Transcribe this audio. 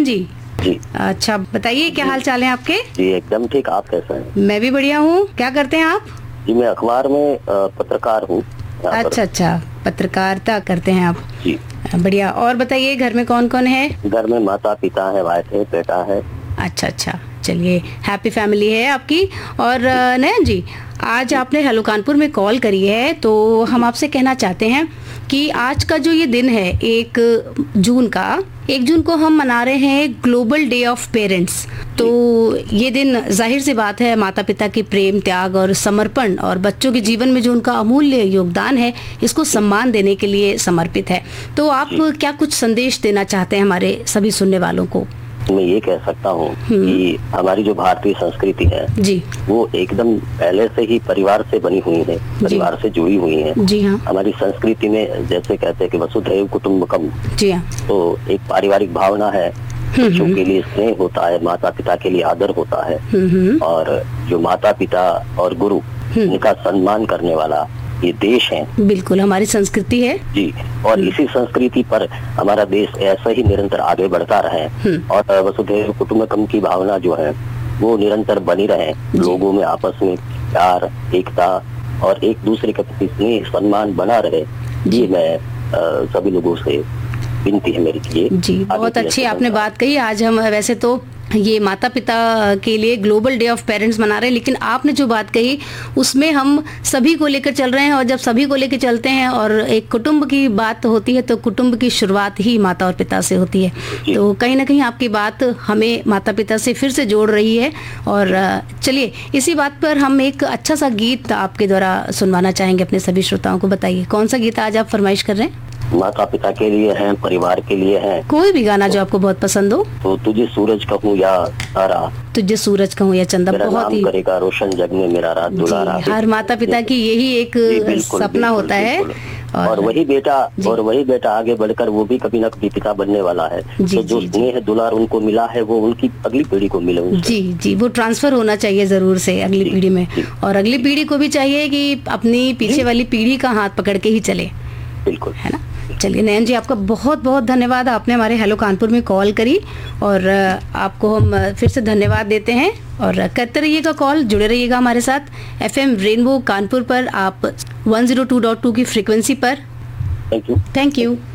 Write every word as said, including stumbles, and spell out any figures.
नयन जी जी अच्छा बताइए क्या हाल चाल है आपके? जी एकदम ठीक। आप कैसे हैं? मैं भी बढ़िया हूँ। क्या करते हैं आप? जी मैं अखबार में अ, पत्रकार हूँ। अच्छा अच्छा पत्रकारिता करते हैं आप। जी बढ़िया। और बताइए घर में कौन कौन है? घर में माता पिता है, वाइफ है, बेटा है। अच्छा अच्छा चलिए हैप्पी फैमिली है आपकी। और अ, नयन जी आज आपने हेलो कानपुर में कॉल करी है तो हम आपसे कहना चाहते हैं कि आज का जो ये दिन है एक जून का एक जून को हम मना रहे हैं ग्लोबल डे ऑफ पेरेंट्स। तो ये दिन जाहिर सी बात है माता पिता की प्रेम त्याग और समर्पण और बच्चों के जीवन में जो उनका अमूल्य योगदान है इसको सम्मान देने के लिए समर्पित है। तो आप क्या कुछ संदेश देना चाहते हैं हमारे सभी सुनने वालों को? मैं ये कह सकता हूँ कि हमारी जो भारतीय संस्कृति है जी वो एकदम पहले से ही परिवार से बनी हुई है, परिवार से जुड़ी हुई है। जी हाँ। हमारी संस्कृति में जैसे कहते हैं कि वसुधैव कुटुंबकम, जी हाँ। तो एक पारिवारिक भावना है। बच्चों के लिए स्नेह होता है, माता पिता के लिए आदर होता है, और जो माता पिता और गुरु इनका सम्मान करने वाला ये देश है। बिल्कुल हमारी संस्कृति है जी। और इसी संस्कृति पर हमारा देश ऐसा ही निरंतर आगे बढ़ता रहे और वसुधैव कुटुंबकम की भावना जो है वो निरंतर बनी रहे। लोगों में आपस में प्यार, एकता और एक दूसरे के प्रति स्नेह सम्मान बना रहे। ये मैं आ, सभी लोगों से विनती है मेरी ये जी। बहुत अच्छी आपने बात कही। आज हम वैसे तो ये माता पिता के लिए ग्लोबल डे ऑफ पेरेंट्स मना रहे हैं, लेकिन आपने जो बात कही उसमें हम सभी को लेकर चल रहे हैं। और जब सभी को लेकर चलते हैं और एक कुटुंब की बात होती है तो कुटुंब की शुरुआत ही माता और पिता से होती है। तो कहीं ना कहीं आपकी बात हमें माता पिता से फिर से जोड़ रही है। और चलिए इसी बात पर हम एक अच्छा सा गीत आपके द्वारा सुनवाना चाहेंगे अपने सभी श्रोताओं को। बताइए कौन सा गीत आज आप फरमाइश कर रहे हैं? माता पिता के लिए हैं, परिवार के लिए हैं। कोई भी गाना जो आपको बहुत पसंद हो। तो तुझे सूरज कहूँ या तारा, तुझे सूरज कहूँ या चंदा, बहुत ही करेगा रोशन जग में मेरा रात दुलारा। हर माता पिता की यही एक सपना होता है। और, और वही बेटा और वही बेटा आगे बढ़कर वो भी कभी न कभी पिता बनने वाला है। तो जो स्नेह दुलार उनको मिला है वो उनकी अगली पीढ़ी को मिले। जी जी वो ट्रांसफर होना चाहिए जरूर से अगली पीढ़ी में। और अगली पीढ़ी को भी चाहिए कि अपनी पीछे वाली पीढ़ी का हाथ पकड़ के ही चले। बिल्कुल है ना। चलिए नयन जी आपका बहुत बहुत धन्यवाद। आपने हमारे हेलो कानपुर में कॉल करी और आपको हम फिर से धन्यवाद देते हैं। और करते रहिएगा कॉल, जुड़े रहिएगा हमारे साथ एफएम रेनबो कानपुर पर, आप one zero two point two की फ्रीक्वेंसी पर। Thank you. Thank you.